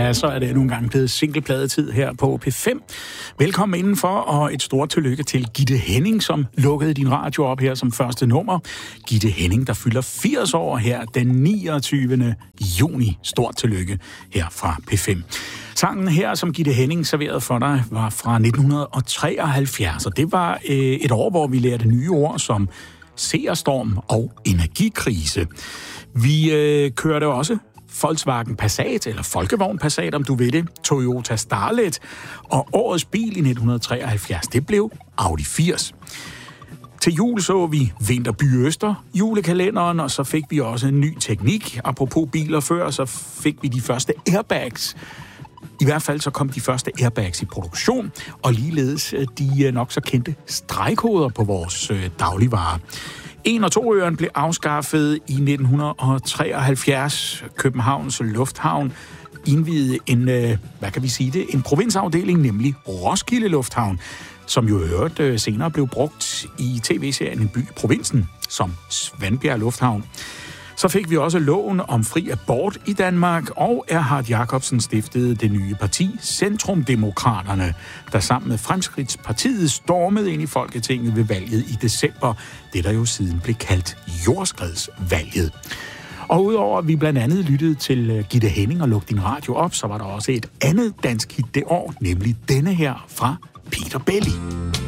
Ja, så er det nogle gange blevet singlepladetid her på P5. Velkommen indenfor, og et stort tillykke til Gitte Henning, som lukkede din radio op her som første nummer. Gitte Henning, der fylder 80 år her den 29. juni. Stort tillykke her fra P5. Sangen her, som Gitte Henning serverede for dig, var fra 1973, og det var et år, hvor vi lærte nye ord som seerstorm og energikrise. Vi kørte også Volkswagen Passat, eller Folkevogn Passat, om du ved det, Toyota Starlet, og årets bil i 1973, det blev Audi 80. Til jul så vi Vinterby Øster, julekalenderen, og så fik vi også en ny teknik. Apropos biler før, så fik vi de første airbags. I hvert fald så kom de første airbags i produktion, og ligeledes de nok så kendte stregkoder på vores dagligvarer. 1- og 2-øren blev afskaffet i 1973. Københavns Lufthavn indviede en provinsafdeling, nemlig Roskilde Lufthavn, som jo senere blev brugt i tv-serien En by i provinsen som Svanbjerg Lufthavn. Så fik vi også loven om fri abort i Danmark, og Erhard Jacobsen stiftede det nye parti, Centrumdemokraterne, der sammen med Fremskridtspartiet stormede ind i Folketinget ved valget i december, det der jo siden blev kaldt jordskredsvalget. Og udover at vi blandt andet lyttede til Gitte Henning og Luk din radio op, så var der også et andet dansk hit det år, nemlig denne her fra Peter Belli.